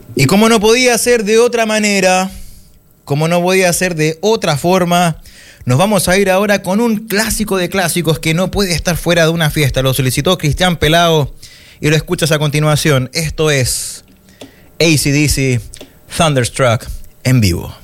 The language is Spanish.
Y como no podía ser de otra manera, como no podía ser de otra forma, nos vamos a ir ahora con un clásico de clásicos que no puede estar fuera de una fiesta. Lo solicitó Cristian Pelao y lo escuchas a continuación. Esto es AC/DC Thunderstruck en vivo.